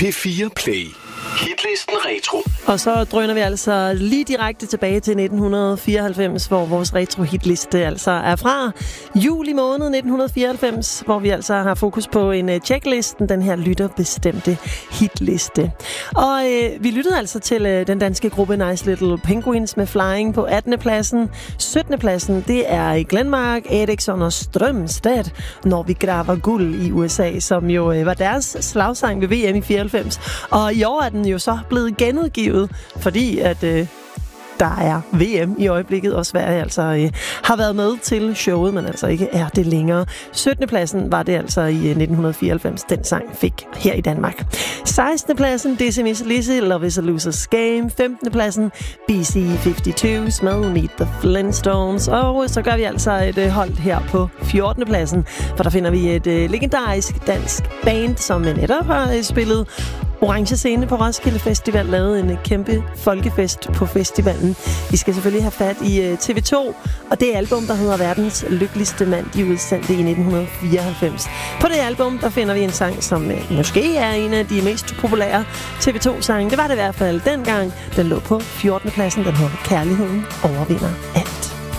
P4 Play. Hitlisten Retro. Og så drøner vi altså lige direkte tilbage til 1994, hvor vores retro-hitliste altså er fra juli måned 1994, hvor vi altså har fokus på en checklisten, den her lytterbestemte hitliste. Og vi lyttede altså til den danske gruppe Nice Little Penguins med Flying på 18. pladsen. 17. pladsen, det er Glenmark, Eriksson og Strømstad, Når vi graver guld i USA, som jo var deres slagsang ved VM i 94. Og i år er den jo så blevet genudgivet, fordi at der er VM i øjeblikket, og Sverige altså har været med til showet, men altså ikke er det længere. 17. pladsen var det altså i 1994, den sang fik her i Danmark. 16. pladsen, Dizzy Mizzy Lizzy, Love is a Loser's Game. 15. pladsen, BC-52's med Meet the Flintstones. Og så gør vi altså et hold her på 14. pladsen, for der finder vi et legendarisk dansk band, som netop har spillet Orange Scene på Roskilde Festival, lavede en kæmpe folkefest på festivalen. Vi skal selvfølgelig have fat i TV2, og det album, der hedder Verdens Lykkeligste Mand, de udsendte i 1994. På det album, der finder vi en sang, som måske er en af de mest populære TV2-sange. Det var det i hvert fald dengang. Den lå på 14. pladsen. Den hedder Kærligheden overvinder alt.